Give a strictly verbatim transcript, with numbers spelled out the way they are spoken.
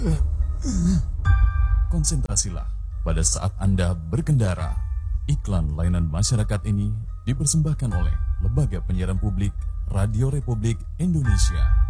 Konsentrasilah pada saat Anda berkendara. Iklan layanan masyarakat ini dipersembahkan oleh Lembaga Penyiaran Publik Radio Republik Indonesia.